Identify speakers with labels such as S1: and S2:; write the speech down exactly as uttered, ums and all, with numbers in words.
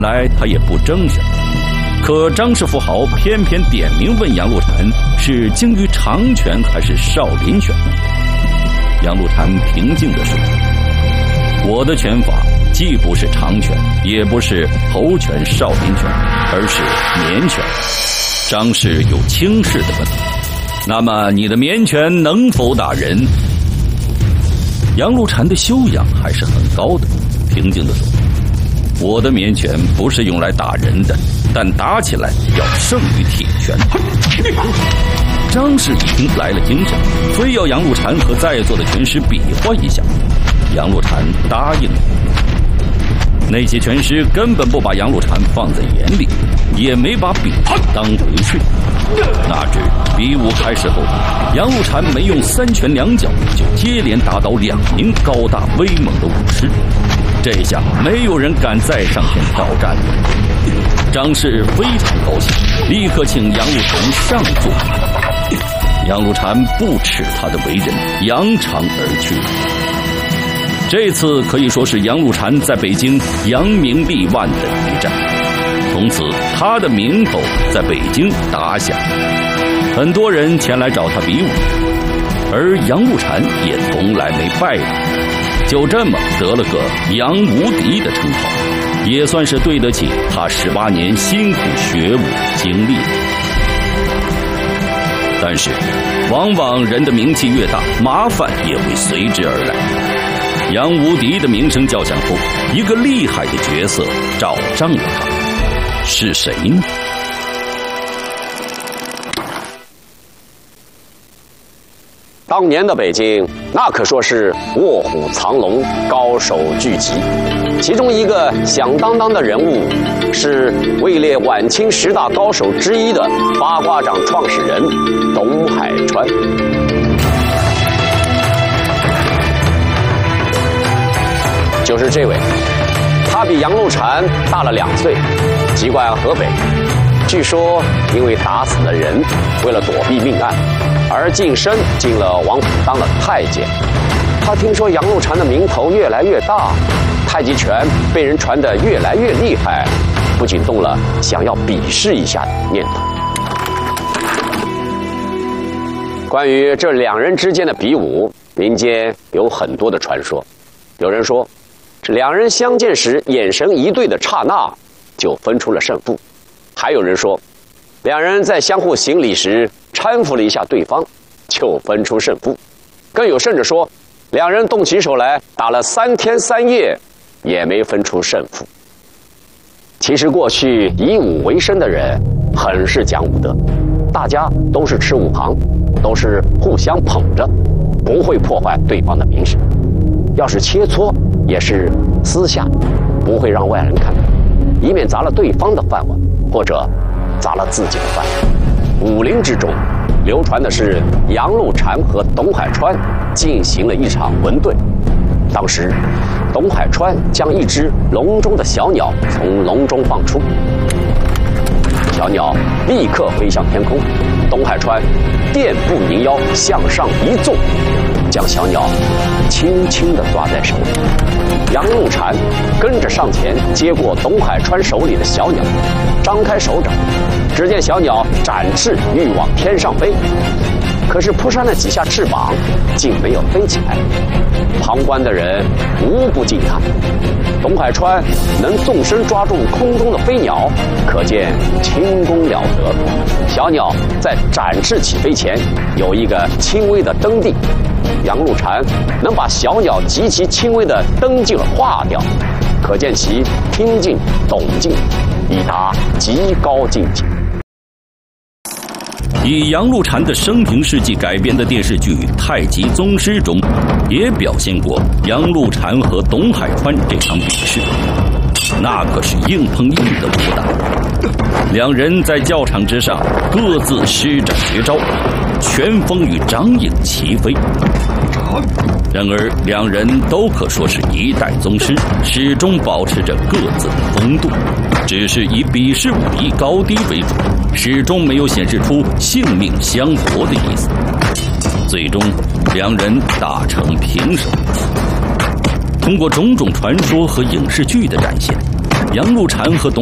S1: 来他也不争什么。可张氏富豪偏偏点名问杨露禅是精于长拳还是少林拳。杨露禅平静地说：“我的拳法既不是长拳，也不是猴拳、少林拳，而是绵拳。张氏有轻视的问：那么你的绵拳能否打人？”杨露禅的修养还是很高的，平静地说：“我的绵拳不是用来打人的，但打起来要胜于铁拳。”张氏一听来了精神，非要杨露禅和在座的拳师比划一下。杨露禅答应了。那些拳师根本不把杨露禅放在眼里，也没把比当回事。哪知比武开始后，杨露禅没用三拳两脚就接连打倒两名高大威猛的武师，这下没有人敢再上前挑战了。张氏非常高兴，立刻请杨露禅上座。杨露禅不齿他的为人，扬长而去。这次可以说是杨露禅在北京扬名立万的一战，从此他的名头在北京打响，很多人前来找他比武，而杨露禅也从来没败过，就这么得了个杨无敌的称号，也算是对得起他十八年辛苦学武经历。但是往往人的名气越大，麻烦也会随之而来。杨无敌的名声较响后，一个厉害的角色找上了他，是谁呢？
S2: 当年的北京，那可说是卧虎藏龙，高手聚集。其中一个响当当的人物，是位列晚清十大高手之一的八卦掌创始人董海川。就是这位，他比杨露禅大了两岁，籍贯河北。据说因为打死了人，为了躲避命案，而晋升进了王府当了太监。他听说杨露禅的名头越来越大，太极拳被人传得越来越厉害，不仅动了想要比试一下的念头。关于这两人之间的比武，民间有很多的传说。有人说，这两人相见时眼神一对的刹那，就分出了胜负。还有人说，两人在相互行礼时搀扶了一下对方，就分出胜负。更有甚者说，两人动起手来打了三天三夜，也没分出胜负。其实过去以武为生的人很是讲武德，大家都是吃武行，都是互相捧着，不会破坏对方的名声。要是切磋，也是私下，不会让外人看到，以免砸了对方的饭碗，或者砸了自己的饭。武林之中流传的是杨露禅和董海川进行了一场文对。当时董海川将一只笼中的小鸟从笼中放出，小鸟立刻飞向天空，董海川垫步凝腰向上一纵，将小鸟轻轻地抓在手里。杨露禅跟着上前接过董海川手里的小鸟，张开手掌，只见小鸟展翅欲往天上飞，可是扑扇了几下翅膀，竟没有飞起来。旁观的人无不惊叹，董海川能纵身抓住空中的飞鸟，可见轻功了得。小鸟在展翅起飞前有一个轻微的蹬地，杨露禅能把小鸟极其轻微的蹬劲化掉，可见其听劲懂劲，已达极高境界。
S1: 以杨露禅的生平事迹改编的电视剧《太极宗师》中，也表现过杨露禅和董海川这场比试，那可是硬碰硬的武打。两人在教场之上各自施展绝招，拳风与掌影齐飞。然而两人都可说是一代宗师，始终保持着各自的风度，只是以比试武艺高低为主，始终没有显示出性命相搏的意思。最终两人打成平手。通过种种传说和影视剧的展现， 杨露禅和董